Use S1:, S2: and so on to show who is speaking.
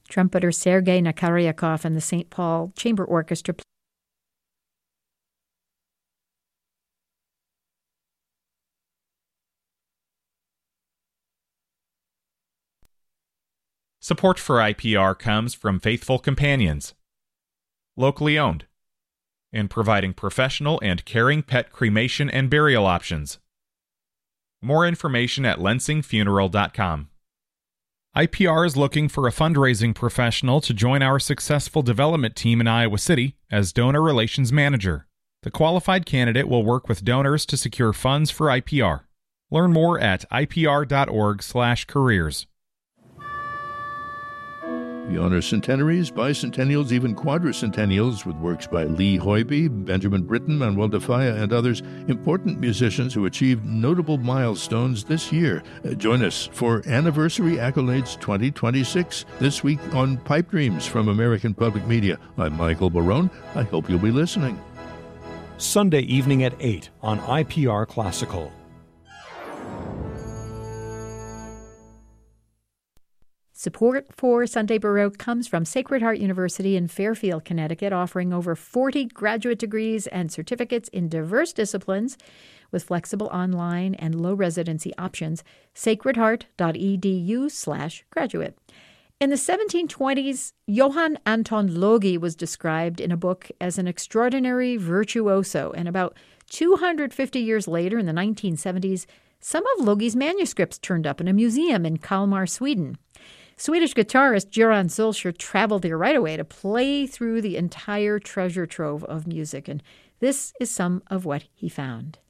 S1: Trumpeter Sergei Nakaryakov and the St. Paul Chamber Orchestra.
S2: Support for IPR comes from Faithful Companions, locally owned, in providing professional and caring pet cremation and burial options. More information at lensingfuneral.com. IPR is looking for a fundraising professional to join our successful development team in Iowa City as donor relations manager. The qualified candidate will work with donors to secure funds for IPR. Learn more at ipr.org/careers.
S3: We honor centenaries, bicentennials, even quadricentennials with works by Lee Hoybe, Benjamin Britten, Manuel de Falla, and others, important musicians who achieved notable milestones this year. Join us for Anniversary Accolades 2026 this week on Pipe Dreams from American Public Media. I'm Michael Barone. I hope you'll be listening.
S4: Sunday evening at 8 on IPR Classical.
S1: Support for Sunday Baroque comes from Sacred Heart University in Fairfield, Connecticut, offering over 40 graduate degrees and certificates in diverse disciplines with flexible online and low residency options. sacredheart.edu/graduate. In the 1720s, Johann Anton Logi was described in a book as an extraordinary virtuoso, and about 250 years later, in the 1970s, some of Logi's manuscripts turned up in a museum in Kalmar, Sweden. Swedish guitarist Göran Zulcher traveled there right away to play through the entire treasure trove of music, and this is some of what he found.